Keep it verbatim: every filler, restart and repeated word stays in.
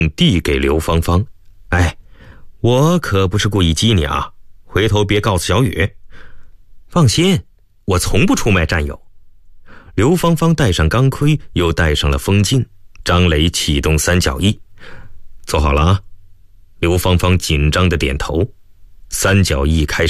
递给刘芳芳：“哎，我可不是故意激你啊，回头别告诉小雨。”“放心，我从不出卖战友。”刘芳芳戴上钢盔，又戴上了风镜。张磊启动三角翼：“做好了啊？”刘芳芳紧张地点头。三角翼开始